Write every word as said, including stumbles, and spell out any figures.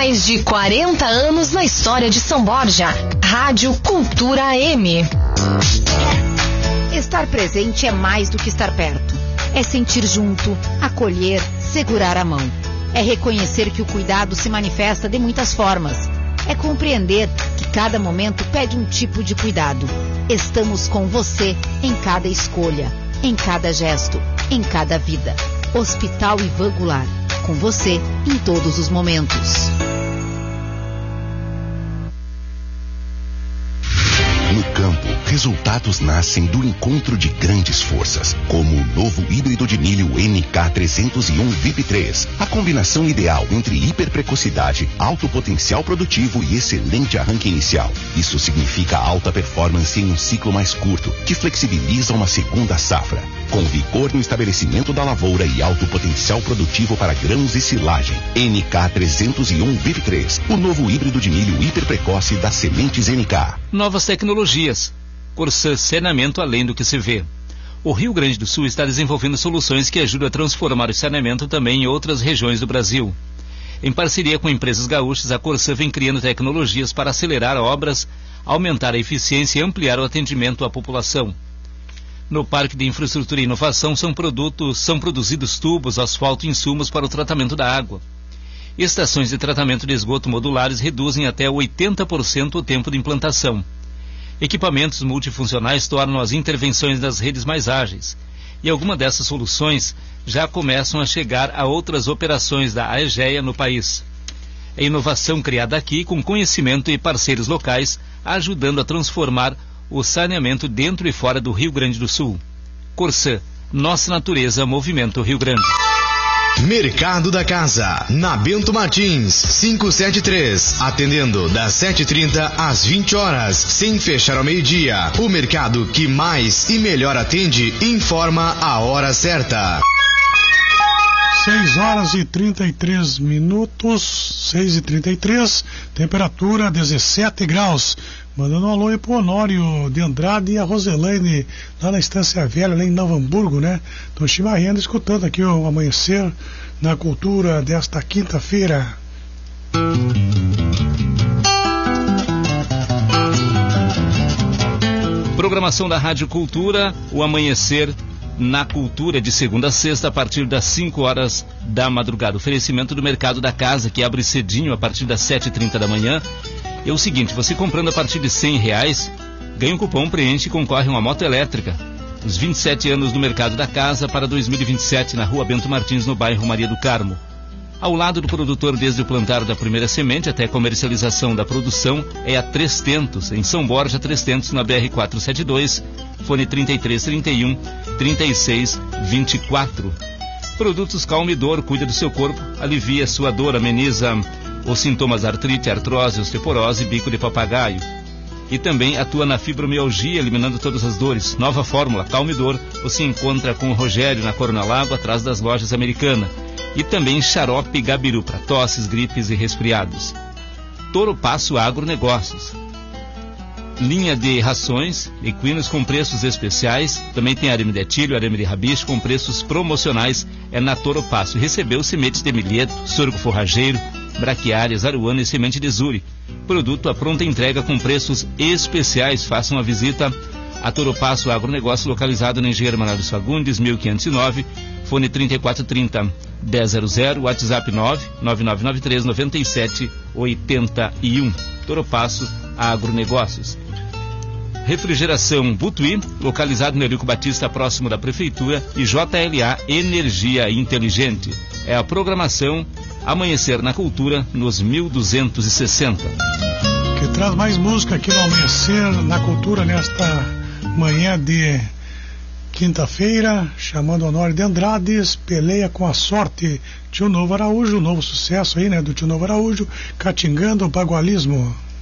Mais de quarenta anos na história de São Borja. Rádio Cultura A M. Estar presente é mais do que estar perto. É sentir junto, acolher, segurar a mão. É reconhecer que o cuidado se manifesta de muitas formas. É compreender que cada momento pede um tipo de cuidado. Estamos com você em cada escolha, em cada gesto, em cada vida. Hospital Ivan Goulart, com você em todos os momentos. No campo, resultados nascem do encontro de grandes forças, como o novo híbrido de milho N K trezentos e um V I P três. A combinação ideal entre hiperprecocidade, alto potencial produtivo e excelente arranque inicial. Isso significa alta performance em um ciclo mais curto, que flexibiliza uma segunda safra. Com vigor no estabelecimento da lavoura e alto potencial produtivo para grãos e silagem. N K trezentos e um V I P três, o novo híbrido de milho hiperprecoce das sementes N K. Novas tecnologias. Corsã Saneamento além do que se vê. O Rio Grande do Sul está desenvolvendo soluções que ajudam a transformar o saneamento também em outras regiões do Brasil. Em parceria com empresas gaúchas, a Corsã vem criando tecnologias para acelerar obras, aumentar a eficiência e ampliar o atendimento à população. No Parque de Infraestrutura e Inovação são, produtos, são produzidos tubos, asfalto e insumos para o tratamento da água. Estações de tratamento de esgoto modulares reduzem até oitenta por cento o tempo de implantação. Equipamentos multifuncionais tornam as intervenções das redes mais ágeis. E algumas dessas soluções já começam a chegar a outras operações da AEGEA no país. É inovação criada aqui com conhecimento e parceiros locais, ajudando a transformar o saneamento dentro e fora do Rio Grande do Sul. Corsã, nossa natureza, Movimento Rio Grande. Mercado da Casa, na Bento Martins, quinhentos e setenta e três, atendendo das sete e trinta às vinte horas, sem fechar ao meio-dia. O mercado que mais e melhor atende informa a hora certa. seis horas e trinta e três minutos, seis e trinta e três, temperatura dezessete graus. Mandando um alô aí pro Honório de Andrade e a Roselaine, lá na Estância Velha, lá em Novo Hamburgo, né? Estão chimarrendo, escutando aqui o Amanhecer na Cultura desta quinta-feira. Programação da Rádio Cultura, o Amanhecer na Cultura, de segunda a sexta, a partir das cinco horas da madrugada. Oferecimento do Mercado da Casa, que abre cedinho a partir das sete e trinta da manhã. É o seguinte, você comprando a partir de cem reais, ganha um cupom, preenche e concorre a uma moto elétrica. Os vinte e sete anos do Mercado da Casa para dois mil e vinte e sete, na Rua Bento Martins, no bairro Maria do Carmo. Ao lado do produtor, desde o plantar da primeira semente até a comercialização da produção, é a Três Tentos, em São Borja, Três Tentos, na B R quatrocentos e setenta e dois, fone trinta e três, trinta e um, trinta e seis, vinte e quatro. Produtos Calme Dor, cuida do seu corpo, alivia sua dor, ameniza os sintomas artrite, artrose, osteoporose, bico de papagaio. E também atua na fibromialgia, eliminando todas as dores. Nova fórmula, Calme Dor, você encontra com o Rogério na Coronel Lago, atrás das lojas Americana. E também xarope Gabiru para tosses, gripes e resfriados. Toro Passo Agronegócios. Linha de rações, equinos com preços especiais. Também tem arame de etílio, arame de rabicho com preços promocionais. É na Toro Passo. Recebeu sementes de milheto, sorgo forrageiro, braquiárias, aruana e semente de zuri. Produto à pronta entrega com preços especiais. Faça uma visita a Toro Passo Agronegócio, localizado na Engenheiro Manuel Fagundes, mil quinhentos e nove, fone trinta e quatro trinta, dez zero zero, WhatsApp nove nove nove nove três nove sete oito um. Toro Passo Agronegócios. Refrigeração Butuí, localizado no Eurico Batista, próximo da Prefeitura, e J L A Energia Inteligente. É a programação Amanhecer na Cultura, nos mil duzentos e sessenta. Que traz mais música aqui no Amanhecer na Cultura, nesta manhã de quinta-feira, chamando Honório de Andrades, Peleia com a Sorte. Tio Novo Araújo, novo sucesso aí, né, do Tio Novo Araújo, Catingando o Bagualismo.